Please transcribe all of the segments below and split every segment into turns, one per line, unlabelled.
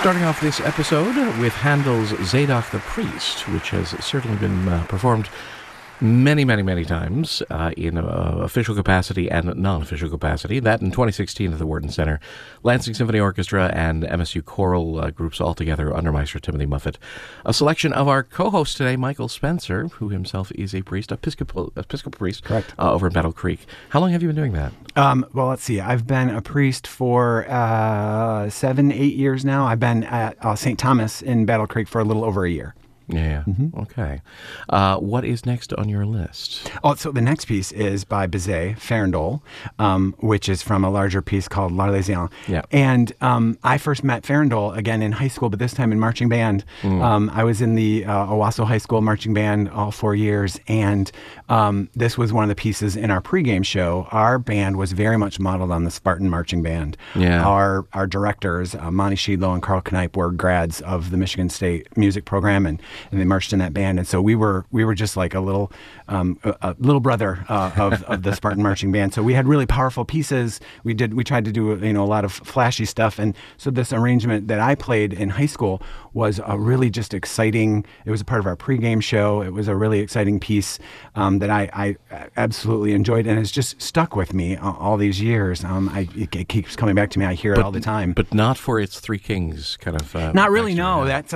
Starting off this episode with Handel's Zadok the Priest, which has certainly been performed many, many, many times in official capacity and non-official capacity. That in 2016 at the Worden Center. Lansing Symphony Orchestra and MSU choral groups all together under Maestro Timothy Muffet. A selection of our co-host today, Michael Spencer, who himself is a priest, Episcopal priest.
Correct.
Over in Battle Creek. How long have you been doing that?
Well, let's see. I've been a priest for 7-8 years now. I've been at St. Thomas in Battle Creek for a little over a year.
Yeah. Mm-hmm. Okay. What is next on your list?
Oh, so the next piece is by Bizet, Farandole, which is from a larger piece called L'Arlésienne.
Yeah.
And I first met Farandole again in high school, but this time in marching band. I was in the Owasso High School marching band all 4 years, and this was one of the pieces in our pregame show. Our band was very much modeled on the Spartan marching band.
Yeah.
Our directors, Monty Sheedlow and Carl Kneip, were grads of the Michigan State music program, and they marched in that band, and so we were just like a little brother of the Spartan marching band. So we had really powerful pieces. We tried to do a lot of flashy stuff, and so this arrangement that I played in high school was a really just exciting. It was a part of our pregame show. It was a really exciting piece that I absolutely enjoyed, and it's just stuck with me all these years. It keeps coming back to me. I hear it all the time.
But not for its Three Kings kind of.
Not really. No, that's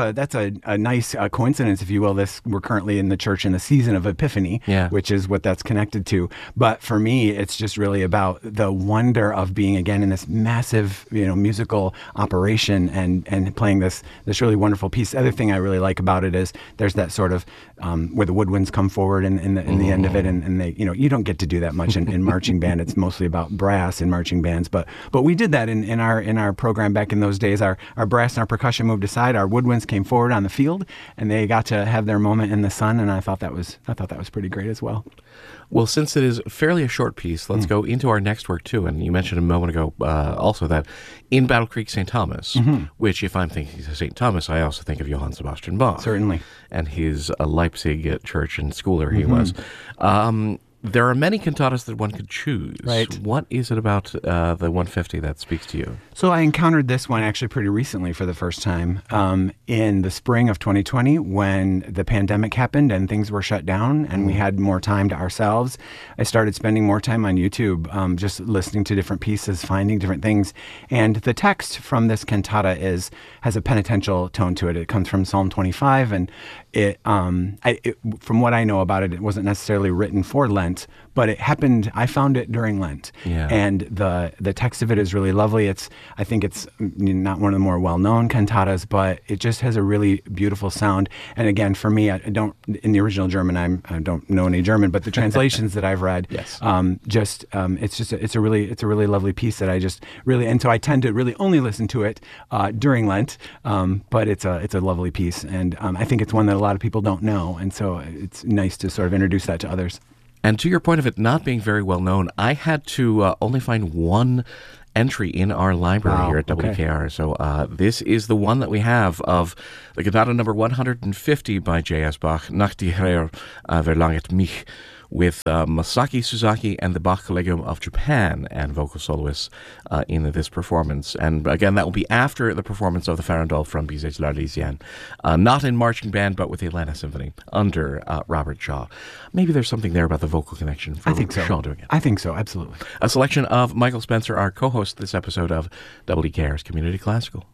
a nice coincidence, if you will. We're currently in the church in the season of Epiphany, which is what that's connected to. But for me, it's just really about the wonder of being again in this massive, musical operation and playing this really wonderful piece. The other thing I really like about it is there's that sort of where the woodwinds come forward in the end of it, and they, you don't get to do that much in marching band. It's mostly about brass in marching bands, but we did that in our program back in those days. Our brass and our percussion moved aside. Our woodwinds came forward on the field, and they got to have their moment in the sun, and I thought that was pretty great as well.
Well, since it is fairly a short piece, let's go into our next work too. And you mentioned a moment ago also that in Battle Creek, St. Thomas, which if I'm thinking of St. Thomas, I also think of Johann Sebastian Bach.
Certainly.
And his Leipzig church and school where he was. There are many cantatas that one could choose.
Right.
What is it about the 150 that speaks to you?
So I encountered this one actually pretty recently for the first time in the spring of 2020 when the pandemic happened and things were shut down and we had more time to ourselves. I started spending more time on YouTube, just listening to different pieces, finding different things. And the text from this cantata has a penitential tone to it. It comes from Psalm 25, and from what I know about it, it wasn't necessarily written for Lent, but it happened. I found it during Lent, and the text of it is really lovely. I think it's not one of the more well-known cantatas, but it just has a really beautiful sound. And again, for me, I don't in the original German. I don't know any German, but the translations that I've read, it's a really lovely piece that I just really, and so I tend to really only listen to it during Lent. But it's a lovely piece, and I think it's one that a lot of people don't know, and so it's nice to sort of introduce that to others.
And to your point of it not being very well known, I had to only find one entry in our library here at WKR. So this is the one that we have of the cantata number 150 by J.S. Bach, Nach die Herr verlanget mich, with Masaki Suzaki and the Bach Collegium of Japan and vocal soloists in this performance. And again, that will be after the performance of the Farandole from Bizet's L'Arlésienne. Not in marching band, but with the Atlanta Symphony under Robert Shaw. Maybe there's something there about the vocal connection for Shaw doing it.
I think so, absolutely.
A selection of Michael Spencer, our co-host this episode of WKR's Community Classical.